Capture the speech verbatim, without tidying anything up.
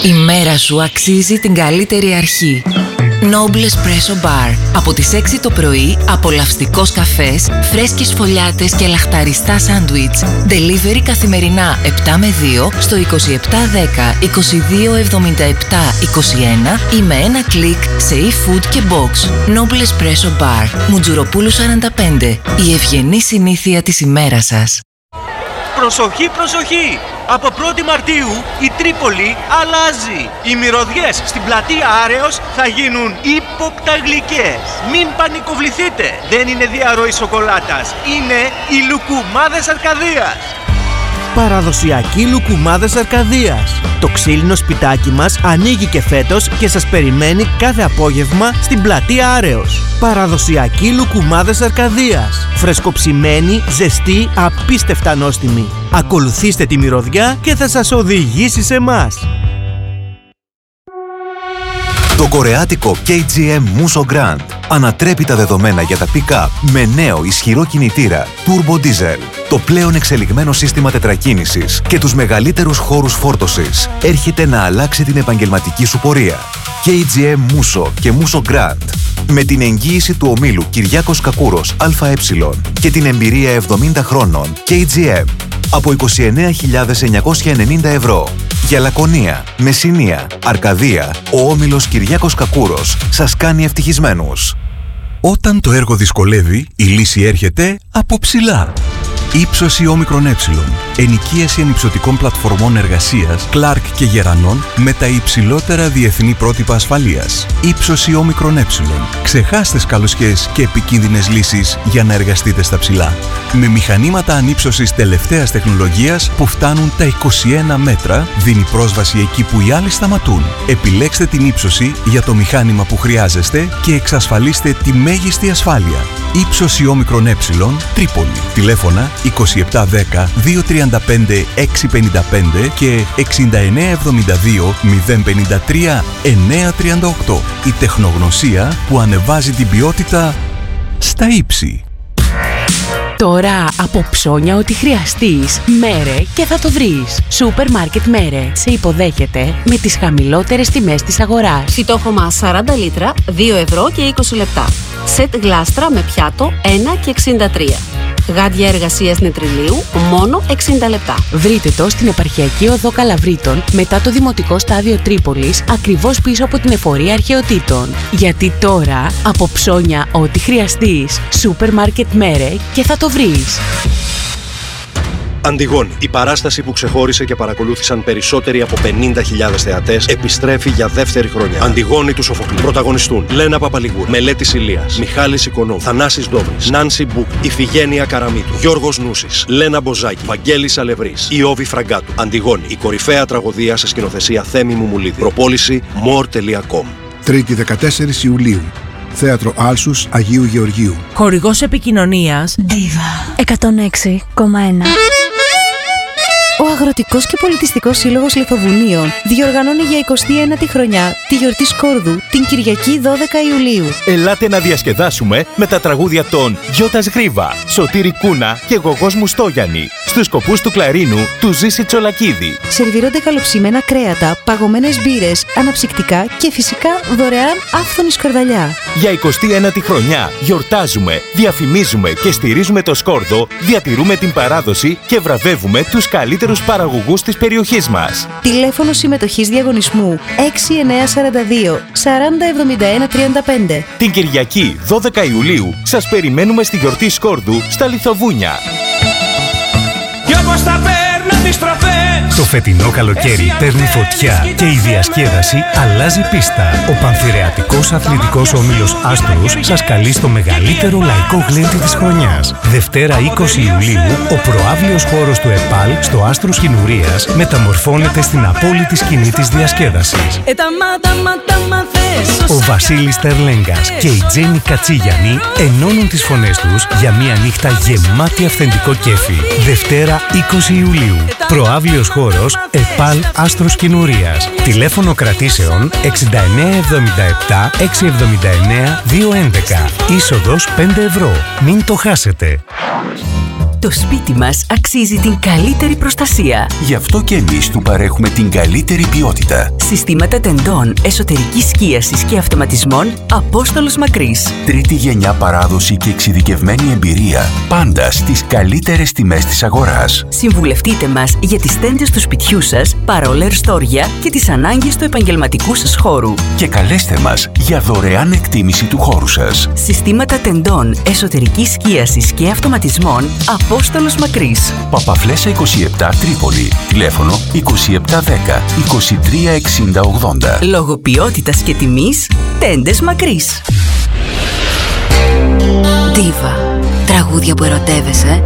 Η μέρα σου αξίζει την καλύτερη αρχή. Noble Espresso Bar. Από τις έξι το πρωί, απολαυστικός καφές, φρέσκες φωλιάτες και λαχταριστά σάντουιτς. Delivery καθημερινά επτά με δύο στο είκοσι επτά δέκα είκοσι δύο εβδομήντα επτά είκοσι ένα ή με ένα κλικ σε e-food και box. Noble Espresso Bar. Μουτζουροπούλου σαράντα πέντε. Η ευγενή συνήθεια της ημέρας σας. Προσοχή, προσοχή! Από πρώτη Μαρτίου η Τρίπολη αλλάζει. Οι μυρωδιές στην πλατεία Άρεως θα γίνουν ύποπτα γλυκές. Μην πανικοβληθείτε. Δεν είναι διαρροή σοκολάτας. Είναι οι λουκουμάδες Αρκαδίας. Παραδοσιακοί λουκουμάδες Αρκαδίας. Το ξύλινο σπιτάκι μας ανοίγει και φέτος και σας περιμένει κάθε απόγευμα στην πλατεία Άρεως. Παραδοσιακοί λουκουμάδες Αρκαδίας. Φρεσκοψημένοι, ζεστοί, απίστευτα νόστιμοι. Ακολουθήστε τη μυρωδιά και θα σας οδηγήσει σε εμάς. Το κορεάτικο κέι τζι εμ Musso Grand ανατρέπει τα δεδομένα για τα pick-up με νέο ισχυρό κινητήρα Turbo Diesel. Το πλέον εξελιγμένο σύστημα τετρακίνησης και τους μεγαλύτερους χώρους φόρτωσης έρχεται να αλλάξει την επαγγελματική σου πορεία. κέι τζι εμ Musso και Musso Grand. Με την εγγύηση του ομίλου Κυριάκος Κακούρος ΑΕ και την εμπειρία εβδομήντα χρόνων κέι τζι εμ από είκοσι εννέα χιλιάδες εννιακόσια ενενήντα ευρώ. Για Λακωνία, Μεσσηνία, Αρκαδία, ο όμιλος Κυριάκος Κακούρος σας κάνει ευτυχισμένους. Όταν το έργο δυσκολεύει, η λύση έρχεται από ψηλά. Ήψωση όμικρον ε. Ενοικίαση ενυψωτικών πλατφορμών εργασίας Clark και Γερανών με τα υψηλότερα διεθνή πρότυπα ασφαλείας. Ήψωση όμικρον ε. Ξεχάστε σκαλωσιές και επικίνδυνες λύσεις για να εργαστείτε στα ψηλά. Με μηχανήματα ανύψωσης τελευταίας τεχνολογίας που φτάνουν τα είκοσι ένα μέτρα, δίνει πρόσβαση εκεί που οι άλλοι σταματούν. Επιλέξτε την ύψωση για το μηχάνημα που χρειάζεστε και εξασφαλίστε τη μέγιστη ασφάλεια. Ήψωση όμικρον ε. Τρίπολη. Τηλέφωνα είκοσι επτά δέκα δύο τριάντα πέντε έξι πενήντα πέντε και εξήντα εννέα εβδομήντα δύο μηδέν πενήντα τρία εννέα τριάντα οκτώ. Η τεχνογνωσία που ανεβάζει την ποιότητα στα ύψη. Τώρα από ψώνια ό,τι χρειαστείς, Μέρε και θα το βρεις. Σούπερ Μάρκετ Μέρε σε υποδέχεται με τις χαμηλότερες τιμές της αγοράς. Φυτόχωμα σαράντα λίτρα, δύο ευρώ και είκοσι λεπτά. Σετ γλάστρα με πιάτο, ένα και εξήντα τρία. Γάντια εργασίας νετριλίου, μόνο εξήντα λεπτά. Βρείτε το στην επαρχιακή οδό Καλαβρίτων, μετά το δημοτικό στάδιο Τρίπολης, ακριβώς πίσω από την εφορία αρχαιοτήτων. Γιατί τώρα, από ψώνια ό,τι χρειαστείς, Σούπερ Μάρκετ Μέρε και θα το βρεις. Αντιγόνη, η παράσταση που ξεχώρισε και παρακολούθησαν περισσότεροι από πενήντα χιλιάδες θεατές, επιστρέφει για δεύτερη χρονιά. Αντιγόνη του Σοφοκλή. Πρωταγωνιστούν Λένα Παπαλιγούρ, Μελέτης Ηλίας, Μιχάλης Οικονόμου, Θανάσης Ντόβρης, Νάνση Μπούκ, Ιφηγένεια Καραμίτου, Γιώργος Νούσης, Λένα Μποζάκη, Βαγγέλης Αλευρής, Ιώβη Φραγκάτου. Αντιγόνη, η κορυφαία τραγωδία σε σκηνοθεσία Θέμη Μουμουλίδη. Προπόληση more τελεία com. Τρίτη δεκατέσσερις Ιουλίου. Θέατρο Άλσους Αγίου Γεωργίου. Χορηγός επικοινωνίας Diva εκατόν έξι κόμμα ένα. Ο Αγροτικός και Πολιτιστικός Σύλλογος Λιθοβουνίων διοργανώνει για εικοστή ένατη χρονιά τη γιορτή Σκόρδου την Κυριακή δώδεκα Ιουλίου. Ελάτε να διασκεδάσουμε με τα τραγούδια των Γιώτας Γρίβα, Σωτήρη Κούνα και Γογός Μουστόγιαννη στους σκοπούς του κλαρίνου του Ζήση Τσολακίδη. Σερβιρώνται καλοψημένα κρέατα, παγωμένες μπύρες, αναψυκτικά και φυσικά δωρεάν άφθονη σκορδαλιά. Για εικοστή ένατη χρονιά γιορτάζουμε, διαφημίζουμε και στηρίζουμε το Σκόρδο, διατηρούμε την παράδοση και βραβεύουμε τους καλύτερους παραγωγούς της περιοχής μας. Τηλέφωνο συμμετοχής διαγωνισμού έξι εννέα σαράντα δύο σαράντα εβδομήντα ένα τριάντα πέντε. Την Κυριακή δώδεκα Ιουλίου σας περιμένουμε στη γιορτή Σκόρδου στα Λιθοβούνια. Κι όπως τα παίρνω τις τροφές. Το φετινό καλοκαίρι παίρνει φωτιά και η διασκέδαση αλλάζει πίστα. Ο Πανθηρεατικός Αθλητικός Όμιλος Άστρους σας καλεί στο μεγαλύτερο λαϊκό γλέντι της χρονιάς. Δευτέρα είκοσι Ιουλίου, ο προαύλιος χώρος του ΕΠΑΛ στο Άστρους Κινουρίας μεταμορφώνεται στην απόλυτη σκηνή της διασκέδασης. Ο Βασίλης Τερλέγκας και η Τζέννη Κατσίγιαννη ενώνουν τις φωνές τους για μια νύχτα γεμάτη αυθεντικό κέφι. Δευτέρα είκοσι Ιουλίου. Προαύλιος χώρος ΕΠΑΛ Άστρος Κινουρίας. Τηλέφωνο κρατήσεων εξήντα εννέα εβδομήντα επτά εξακόσια εβδομήντα εννέα διακόσια έντεκα. Είσοδος πέντε ευρώ. Μην το χάσετε. Το σπίτι μας αξίζει την καλύτερη προστασία. Γι' αυτό και εμείς του παρέχουμε την καλύτερη ποιότητα. Συστήματα τεντών, εσωτερικής σκίασης και αυτοματισμών Απόστολος Μακρύς. Τρίτη γενιά παράδοση και εξειδικευμένη εμπειρία. Πάντα στις καλύτερες τιμές της αγοράς. Συμβουλευτείτε μας για τις τέντες του σπιτιού σας, παρόλα στόρια και τις ανάγκες του επαγγελματικού σας χώρου. Και καλέστε μας για δωρεάν εκτίμηση του χώρου σας. Συστήματα τεντών, εσωτερικής σκίασης και αυτοματισμών Απόστολος Μακρύς. Παπαφλέσσα είκοσι επτά Τρίπολη. Τηλέφωνο είκοσι επτά δέκα είκοσι τρία εξήντα ογδόντα. Λόγω ποιότητας και τιμής, Τέντες Μακρύς. Diva. Τραγούδια που ερωτεύεσαι